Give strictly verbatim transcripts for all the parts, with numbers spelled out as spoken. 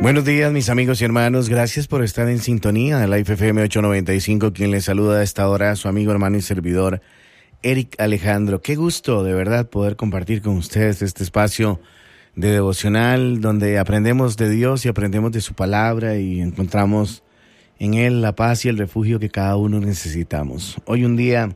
Buenos días, mis amigos y hermanos. Gracias por estar en sintonía de Life F M ochocientos noventa y cinco. Quien les saluda a esta hora, su amigo, hermano y servidor, Eric Alejandro. Qué gusto, de verdad, poder compartir con ustedes este espacio de devocional donde aprendemos de Dios y aprendemos de su palabra y encontramos en Él la paz y el refugio que cada uno necesitamos. Hoy un día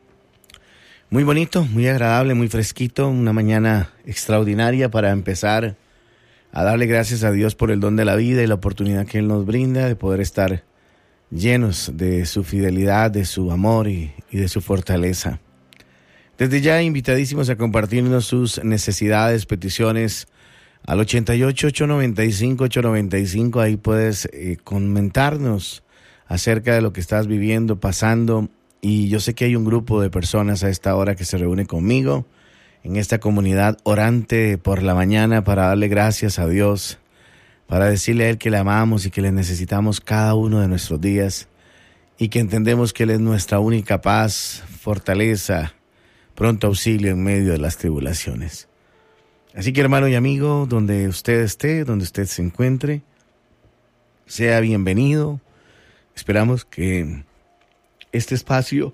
muy bonito, muy agradable, muy fresquito, una mañana extraordinaria para empezar a darle gracias a Dios por el don de la vida y la oportunidad que Él nos brinda de poder estar llenos de su fidelidad, de su amor y, y de su fortaleza. Desde ya invitadísimos a compartirnos sus necesidades, peticiones al ochenta y ocho, ochocientos noventa y cinco, ochocientos noventa y cinco. Ahí puedes eh, comentarnos acerca de lo que estás viviendo, pasando. Y yo sé que hay un grupo de personas a esta hora que se reúne conmigo en esta comunidad orante por la mañana para darle gracias a Dios, para decirle a Él que le amamos y que le necesitamos cada uno de nuestros días y que entendemos que Él es nuestra única paz, fortaleza, pronto auxilio en medio de las tribulaciones. Así que, hermano y amigo, donde usted esté, donde usted se encuentre, sea bienvenido. Esperamos que este espacio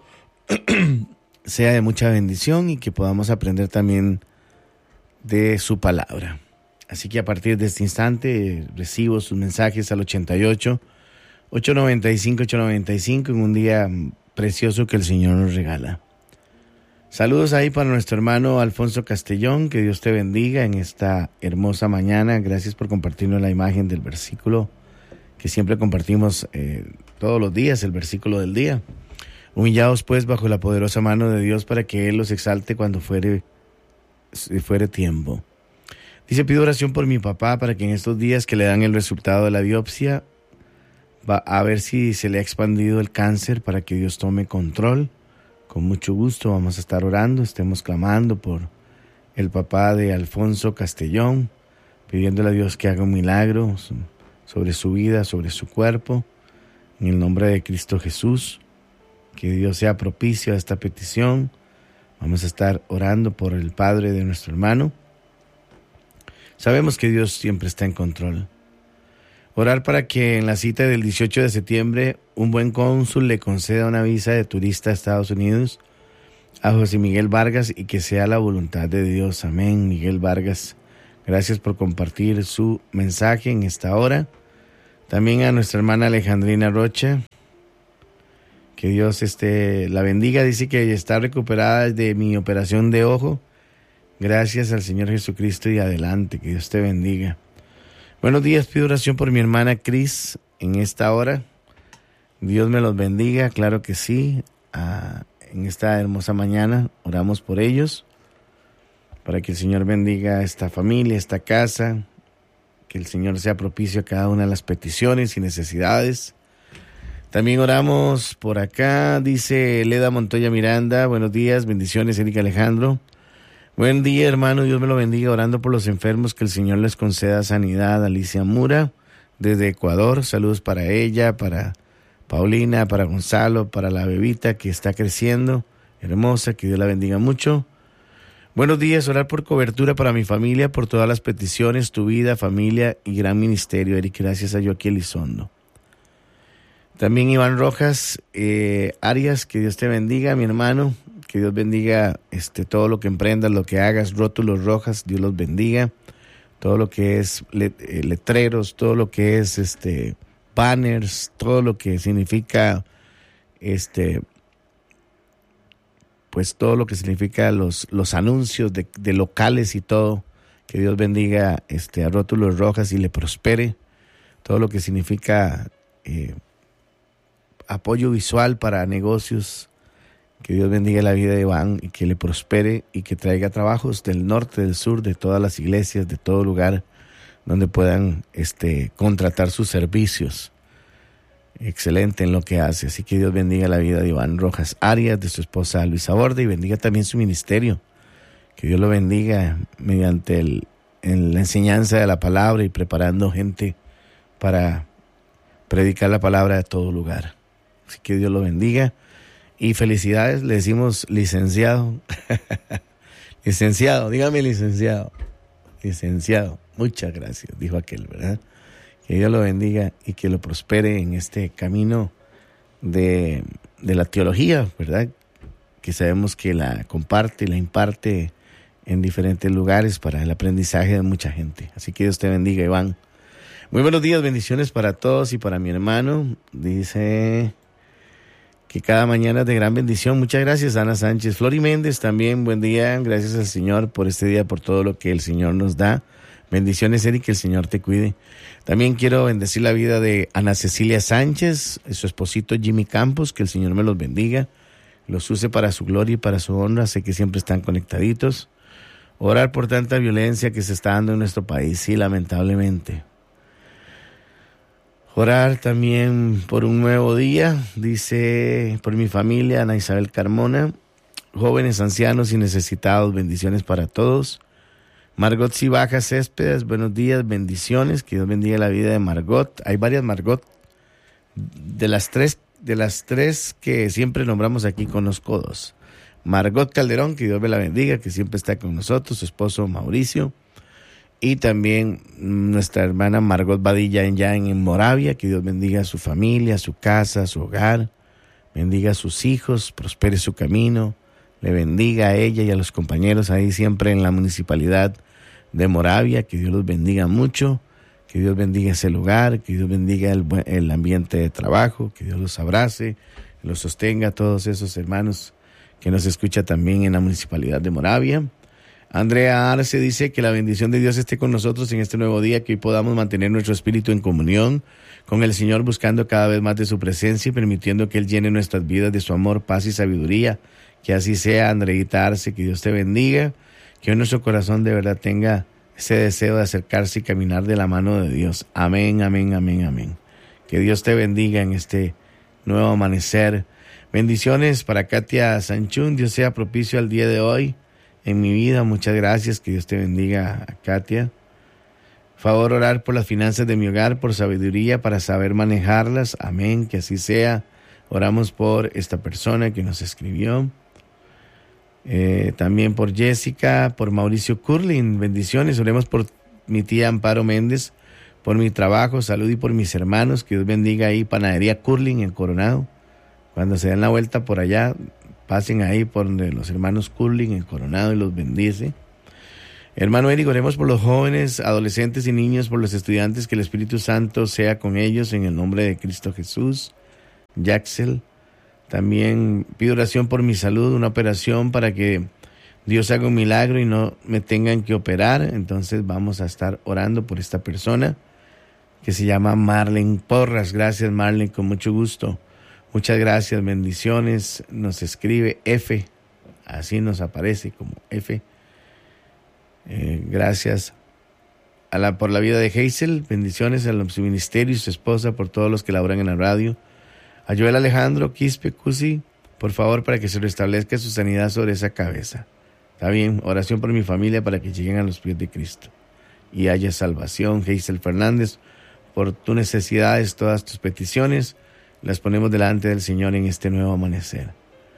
sea de mucha bendición y que podamos aprender también de su palabra. Así que a partir de este instante recibo sus mensajes al ochenta y ocho, ochocientos noventa y cinco, ochocientos noventa y cinco en un día precioso que el Señor nos regala. Saludos ahí para nuestro hermano Alfonso Castellón, que Dios te bendiga en esta hermosa mañana. Gracias por compartirnos la imagen del versículo que siempre compartimos eh, todos los días, el versículo del día. Humillaos pues bajo la poderosa mano de Dios para que Él los exalte cuando fuere, fuere tiempo. Dice, pido oración por mi papá para que en estos días que le dan el resultado de la biopsia, va a ver si se le ha expandido el cáncer para que Dios tome control. Con mucho gusto vamos a estar orando, estemos clamando por el papá de Alfonso Castellón, pidiéndole a Dios que haga un milagro sobre su vida, sobre su cuerpo, en el nombre de Cristo Jesús. Que Dios sea propicio a esta petición. Vamos a estar orando por el padre de nuestro hermano. Sabemos que Dios siempre está en control. Orar para que en la cita del dieciocho de septiembre un buen cónsul le conceda una visa de turista a Estados Unidos a José Miguel Vargas y que sea la voluntad de Dios. Amén. Miguel Vargas, gracias por compartir su mensaje en esta hora. También a nuestra hermana Alejandrina Rocha. Que Dios este, la bendiga. Dice que está recuperada de mi operación de ojo. Gracias al Señor Jesucristo y adelante. Que Dios te bendiga. Buenos días, pido oración por mi hermana Cris en esta hora. Dios me los bendiga, claro que sí. Ah, en esta hermosa mañana oramos por ellos. Para que el Señor bendiga esta familia, esta casa. Que el Señor sea propicio a cada una de las peticiones y necesidades. También oramos por acá, dice Leda Montoya Miranda, buenos días, bendiciones, Erika Alejandro. Buen día, hermano, Dios me lo bendiga, orando por los enfermos, que el Señor les conceda sanidad. Alicia Mura, desde Ecuador, saludos para ella, para Paulina, para Gonzalo, para la bebita que está creciendo, hermosa, que Dios la bendiga mucho. Buenos días, orar por cobertura para mi familia, por todas las peticiones, tu vida, familia y gran ministerio, Eric, gracias a Joaquín Elizondo. También Iván Rojas, eh, Arias, que Dios te bendiga, mi hermano, que Dios bendiga este, todo lo que emprendas, lo que hagas, rótulos rojas, Dios los bendiga, todo lo que es let, eh, letreros, todo lo que es este banners, todo lo que significa, este, pues todo lo que significa los, los anuncios de, de locales y todo, que Dios bendiga este, a rótulos rojas y le prospere, todo lo que significa eh, apoyo visual para negocios, que Dios bendiga la vida de Iván y que le prospere y que traiga trabajos del norte, del sur, de todas las iglesias, de todo lugar donde puedan este, contratar sus servicios. Excelente en lo que hace, así que Dios bendiga la vida de Iván Rojas Arias, de su esposa Luisa Borda, y bendiga también su ministerio. Que Dios lo bendiga mediante el, en la enseñanza de la palabra y preparando gente para predicar la palabra a todo lugar. Así que Dios lo bendiga. Y felicidades, le decimos licenciado. Licenciado, dígame licenciado. Licenciado, muchas gracias, dijo aquel, ¿verdad? Que Dios lo bendiga y que lo prospere en este camino de, de la teología, ¿verdad? Que sabemos que la comparte y la imparte en diferentes lugares para el aprendizaje de mucha gente. Así que Dios te bendiga, Iván. Muy buenos días, bendiciones para todos y para mi hermano. Dice que cada mañana es de gran bendición. Muchas gracias, Ana Sánchez. Flori Méndez también, buen día. Gracias al Señor por este día, por todo lo que el Señor nos da. Bendiciones, Eric, que el Señor te cuide. También quiero bendecir la vida de Ana Cecilia Sánchez, su esposito Jimmy Campos, que el Señor me los bendiga, los use para su gloria y para su honra. Sé que siempre están conectaditos. Orar por tanta violencia que se está dando en nuestro país, sí, lamentablemente. Orar también por un nuevo día, dice, por mi familia, Ana Isabel Carmona, jóvenes, ancianos y necesitados, bendiciones para todos. Margot Cibaja Céspedes, buenos días, bendiciones, que Dios bendiga la vida de Margot. Hay varias Margot, de las tres, de las tres que siempre nombramos aquí conozco dos. Margot Calderón, que Dios me la bendiga, que siempre está con nosotros, su esposo Mauricio. Y también nuestra hermana Margot Badilla en ya en Moravia, que Dios bendiga a su familia, su casa, su hogar, bendiga a sus hijos, prospere su camino, le bendiga a ella y a los compañeros ahí siempre en la municipalidad de Moravia, que Dios los bendiga mucho, que Dios bendiga ese lugar, que Dios bendiga el, el ambiente de trabajo, que Dios los abrace, los sostenga a todos esos hermanos que nos escucha también en la municipalidad de Moravia. Andrea Arce dice que la bendición de Dios esté con nosotros en este nuevo día, que hoy podamos mantener nuestro espíritu en comunión con el Señor, buscando cada vez más de su presencia y permitiendo que Él llene nuestras vidas de su amor, paz y sabiduría. Que así sea, Andreita Arce, que Dios te bendiga, que hoy nuestro corazón de verdad tenga ese deseo de acercarse y caminar de la mano de Dios. Amén, amén, amén, amén. Que Dios te bendiga en este nuevo amanecer. Bendiciones para Katia Sanchún, Dios sea propicio al día de hoy en mi vida. Muchas gracias, que Dios te bendiga a Katia. Favor orar por las finanzas de mi hogar, por sabiduría para saber manejarlas. Amén, que así sea. Oramos por esta persona que nos escribió. Eh, también por Jessica, por Mauricio Curlin, bendiciones. Oremos por mi tía Amparo Méndez, por mi trabajo, salud y por mis hermanos. Que Dios bendiga ahí Panadería Curlin en Coronado. Cuando se den la vuelta por allá, pasen ahí por donde los hermanos Curlin en Coronado y los bendice. Hermano Eric, oremos por los jóvenes, adolescentes y niños, por los estudiantes, que el Espíritu Santo sea con ellos en el nombre de Cristo Jesús. Jaxel, también pido oración por mi salud, una operación para que Dios haga un milagro y no me tengan que operar. Entonces vamos a estar orando por esta persona que se llama Marlene Porras. Gracias, Marlene, con mucho gusto. Muchas gracias, bendiciones. Nos escribe F, así nos aparece como F. Eh, gracias a la, por la vida de Hazel, bendiciones a su ministerio y su esposa, por todos los que laboran en la radio. A Joel Alejandro Quispe Cusi, por favor, para que se restablezca su sanidad sobre esa cabeza. Está bien, oración por mi familia para que lleguen a los pies de Cristo y haya salvación. Hazel Fernández, por tus necesidades, todas tus peticiones, las ponemos delante del Señor en este nuevo amanecer.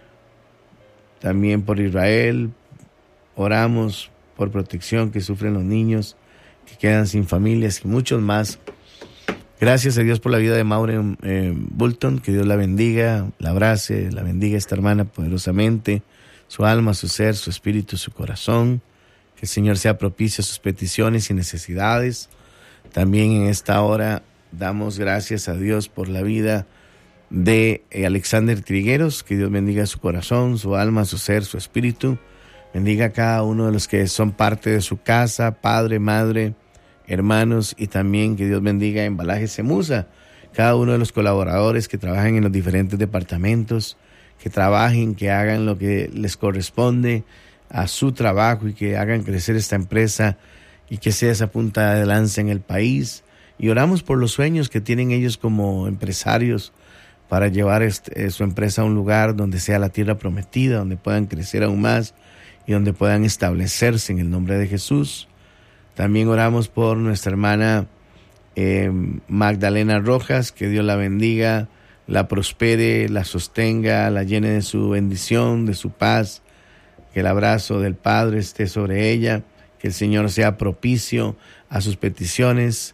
También por Israel, oramos por protección que sufren los niños que quedan sin familias y muchos más. Gracias a Dios por la vida de Maureen eh, Bulton, que Dios la bendiga, la abrace, la bendiga esta hermana poderosamente, su alma, su ser, su espíritu, su corazón, que el Señor sea propicio a sus peticiones y necesidades. También en esta hora damos gracias a Dios por la vida de eh, Alexander Trigueros, que Dios bendiga su corazón, su alma, su ser, su espíritu, bendiga a cada uno de los que son parte de su casa, padre, madre, hermanos, y también que Dios bendiga a Embalajes Semusa, cada uno de los colaboradores que trabajan en los diferentes departamentos, que trabajen, que hagan lo que les corresponde a su trabajo y que hagan crecer esta empresa y que sea esa punta de lanza en el país. Y oramos por los sueños que tienen ellos como empresarios para llevar este, su empresa a un lugar donde sea la tierra prometida, donde puedan crecer aún más y donde puedan establecerse en el nombre de Jesús. También oramos por nuestra hermana eh, Magdalena Rojas, que Dios la bendiga, la prospere, la sostenga, la llene de su bendición, de su paz, que el abrazo del Padre esté sobre ella, que el Señor sea propicio a sus peticiones.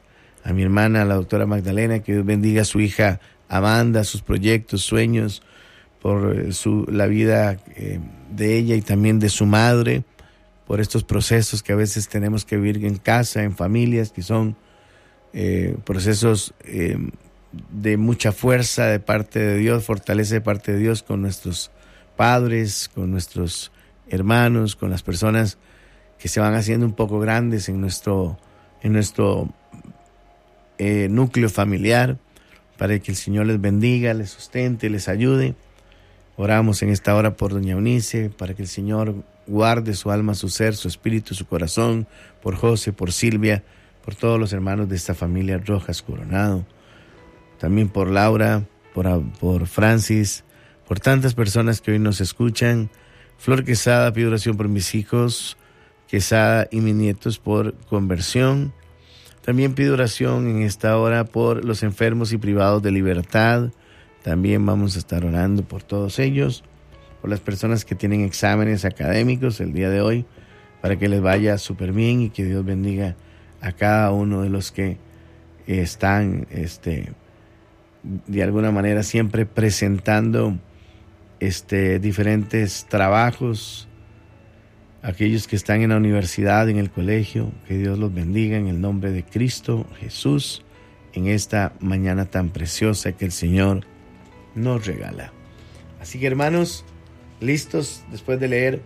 a mi hermana, la doctora Magdalena, que Dios bendiga a su hija Amanda, sus proyectos, sueños, por eh, su, la vida eh, de ella y también de su madre, por estos procesos que a veces tenemos que vivir en casa, en familias, que son eh, procesos eh, de mucha fuerza de parte de Dios, fortaleza de parte de Dios con nuestros padres, con nuestros hermanos, con las personas que se van haciendo un poco grandes en nuestro, en nuestro eh, núcleo familiar, para que el Señor les bendiga, les sustente, les ayude. Oramos en esta hora por doña Eunice, para que el Señor guarde su alma, su ser, su espíritu, su corazón, por José, por Silvia, por todos los hermanos de esta familia Rojas Coronado, también por Laura, por, por Francis, por tantas personas que hoy nos escuchan. Flor Quesada, pido oración por mis hijos Quesada y mis nietos por conversión. También pido oración en esta hora por los enfermos y privados de libertad. También vamos a estar orando por todos ellos, por las personas que tienen exámenes académicos el día de hoy, para que les vaya súper bien y que Dios bendiga a cada uno de los que están este, de alguna manera siempre presentando este, diferentes trabajos. Aquellos que están en la universidad, en el colegio, que Dios los bendiga en el nombre de Cristo Jesús, en esta mañana tan preciosa que el Señor nos regala. Así que, hermanos, listos después de leer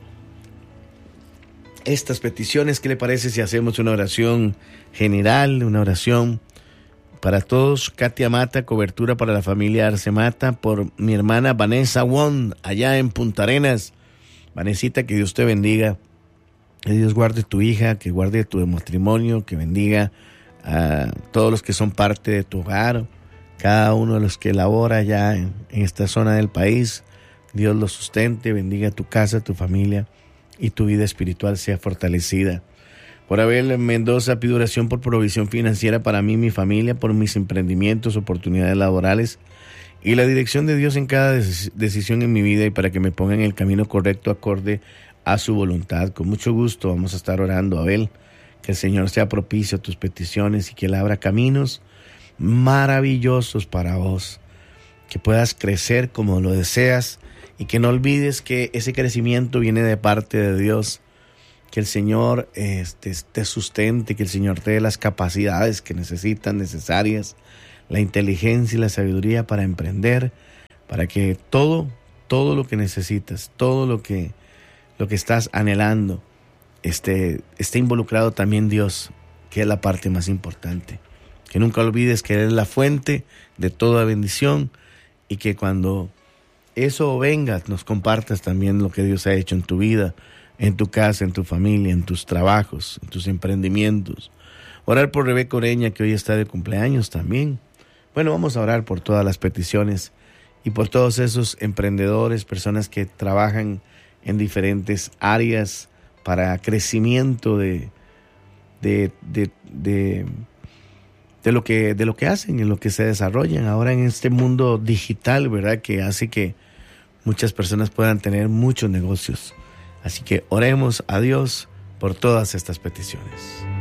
estas peticiones, ¿qué le parece si hacemos una oración general, una oración para todos? Katia Mata, cobertura para la familia Arce Mata, por mi hermana Vanessa Wong, allá en Punta Arenas. Vanesita, que Dios te bendiga. Que Dios guarde tu hija, que guarde tu matrimonio, que bendiga a todos los que son parte de tu hogar, cada uno de los que labora ya en, en esta zona del país. Dios los sustente, bendiga tu casa, tu familia y tu vida espiritual sea fortalecida. Por Abel Mendoza, pido oración por provisión financiera para mí y mi familia, por mis emprendimientos, oportunidades laborales y la dirección de Dios en cada des- decisión en mi vida, y para que me ponga en el camino correcto acorde a su voluntad. Con mucho gusto vamos a estar orando, Abel, que el Señor sea propicio a tus peticiones y que Él abra caminos maravillosos para vos, que puedas crecer como lo deseas y que no olvides que ese crecimiento viene de parte de Dios, que el Señor este, te sustente, que el Señor te dé las capacidades que necesitas, necesarias, la inteligencia y la sabiduría para emprender, para que todo, todo lo que necesitas, todo lo que lo que estás anhelando, esté, esté involucrado también Dios, que es la parte más importante. Que nunca olvides que Él es la fuente de toda bendición, y que cuando eso venga, nos compartas también lo que Dios ha hecho en tu vida, en tu casa, en tu familia, en tus trabajos, en tus emprendimientos. Orar por Rebeca Oreña, que hoy está de cumpleaños también. Bueno, vamos a orar por todas las peticiones y por todos esos emprendedores, personas que trabajan en diferentes áreas para crecimiento de, de, de, de, de, lo que, de lo que hacen, en lo que se desarrollan ahora en este mundo digital, ¿verdad? Que hace que muchas personas puedan tener muchos negocios. Así que oremos a Dios por todas estas peticiones.